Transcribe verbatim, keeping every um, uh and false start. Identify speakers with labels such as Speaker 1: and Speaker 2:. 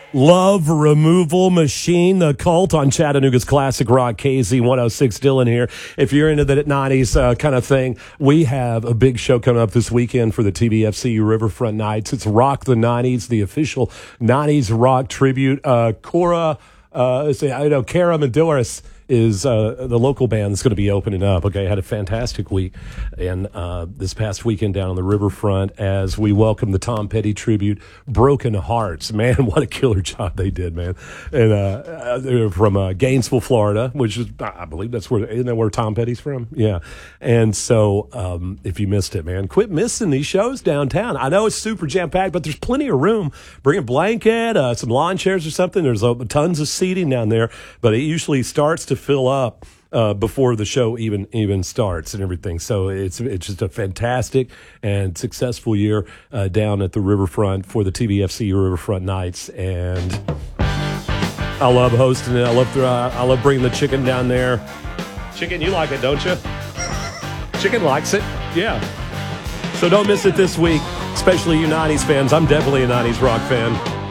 Speaker 1: Love Removal Machine, the Cult on Chattanooga's Classic Rock. K Z one oh six, Dylan here. If you're into the nineties uh, kind of thing, we have a big show coming up this weekend for the T V F C U Riverfront Nights. It's Rock the nineties, the official nineties rock tribute. Uh, Cora, uh, I know, Cara Medoris is uh, the local band that's going to be opening up. Okay, I had a fantastic week and uh, this past weekend down on the riverfront as we welcome the Tom Petty tribute, Broken Hearts. Man, what a killer job they did, man. And uh, they're from uh, Gainesville, Florida, which is, I believe that's where, isn't that where Tom Petty's from? Yeah. And so um, if you missed it, man, quit missing these shows downtown. I know it's super jam-packed, but there's plenty of room. Bring a blanket, uh, some lawn chairs or something. There's uh, tons of seating down there, but it usually starts to fill up uh, before the show even even starts and everything. So it's it's just a fantastic and successful year uh, down at the riverfront for the T V F C Riverfront Nights, and I love hosting it. I love uh, I love bringing the chicken down there. Chicken, you like it, don't you? Chicken likes it, yeah. So don't miss it this week, especially you nineties fans. I'm definitely a nineties rock fan.